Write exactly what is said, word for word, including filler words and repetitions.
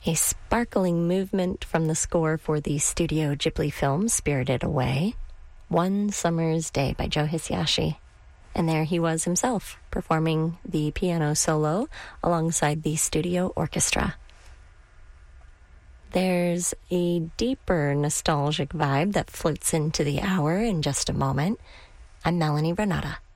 A sparkling movement from the score for the Studio Ghibli film Spirited Away, One Summer's Day by Joe Hisaishi. And there he was himself, performing the piano solo alongside the studio orchestra. There's a deeper nostalgic vibe that floats into the hour in just a moment. I'm Melanie Renata.